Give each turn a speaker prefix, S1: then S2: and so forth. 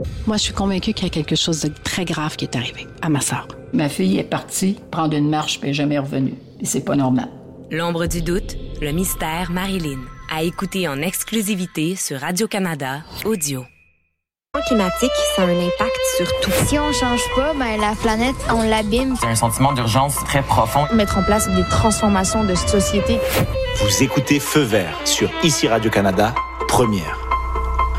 S1: Moi, je suis convaincue qu'il y a quelque chose de très grave qui est arrivé à ma sœur.
S2: Ma fille est partie prendre une marche puis elle n'est jamais revenue. Et c'est pas normal.
S3: L'ombre du doute, le mystère Marilyn. À écouter en exclusivité sur Radio-Canada Audio.
S4: Le changement climatique, ça a un impact sur tout.
S5: Si on change pas, la planète, on l'abîme.
S6: C'est un sentiment d'urgence très profond.
S7: Mettre en place des transformations de société.
S8: Vous écoutez Feu vert sur ICI Radio-Canada, première.